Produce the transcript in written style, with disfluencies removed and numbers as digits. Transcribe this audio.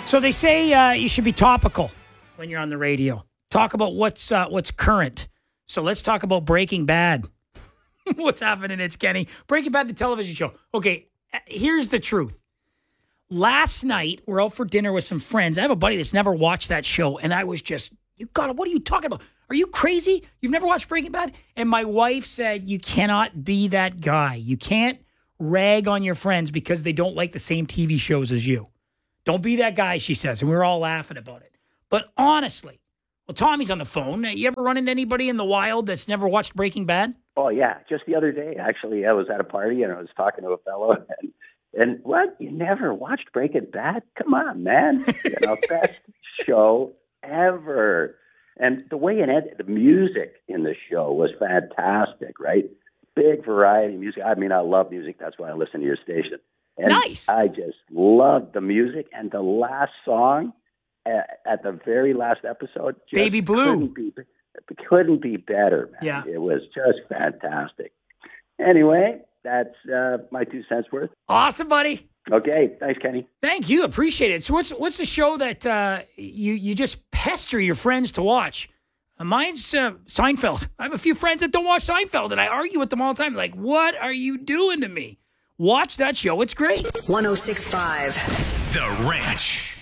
So they say you should be topical when you're on the radio. Talk about what's current. So let's talk about Breaking Bad. What's happening? It's Kenny. Breaking Bad, the television show. Okay, here's the truth. Last night, we're out for dinner with some friends. I have a buddy that's never watched that show, and I was just, what are you talking about? Are you crazy? You've never watched Breaking Bad? And my wife said, you cannot be that guy. You can't rag on your friends because they don't like the same TV shows as you. Don't be that guy, she says. And we were all laughing about it. But honestly, well, Tommy's on the phone. You ever run into anybody in the wild that's never watched Breaking Bad? Oh, yeah. Just the other day, actually, I was at a party and I was talking to a fellow. And what? You never watched Breaking Bad? Come on, man. Best show ever. And the way it ended, the music in the show was fantastic, right? Big variety of music. I mean, I love music. That's why I listen to your station. And nice. I just loved the music. And the last song at the very last episode, Baby Blue, couldn't be better, man. Yeah. It was just fantastic. Anyway, that's my 2 cents worth. Awesome, buddy. Okay, thanks, Kenny. Thank you, appreciate it. So what's the show that you just pester your friends to watch? Mine's Seinfeld. I have a few friends that don't watch Seinfeld, and I argue with them all the time. Like, what are you doing to me? Watch that show. It's great. 106.5. The Ranch.